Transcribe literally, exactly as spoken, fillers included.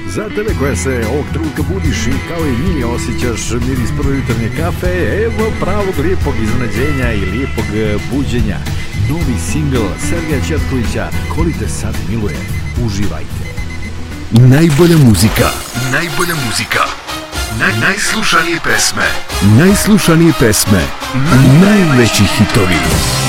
Za tebe koja se ovog trenutka budiš i kao i mi osjećaš miris prve jutarnje kafe, evo pravog lijepog iznenađenja i lijepog buđenja. Novi singl Sergeja Četkovića, Koli te sad miluje. Uživajte. Najbolja muzika. Najbolja muzika. Naj, najslušanije pesme. Najslušanije pesme. Najveći hitovi.